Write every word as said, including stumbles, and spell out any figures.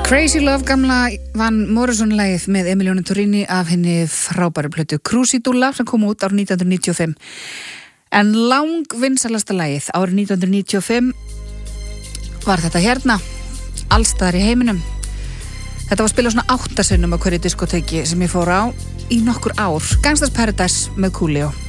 Crazy Love gamla Van Morrison-lagið með Emiliano Torrini af henni frábæru plötu Crucidulla sem kom út árið nítján hundruð níutíu og fimm. En langvinsalasta lagið árið nítján hundruð níutíu og fimm var þetta hérna, allstaðar í heiminum. Þetta var spilað svona áttasinnum á hverju diskoteki sem ég fór á í nokkur ár. Gangsta's Paradise með Coolio.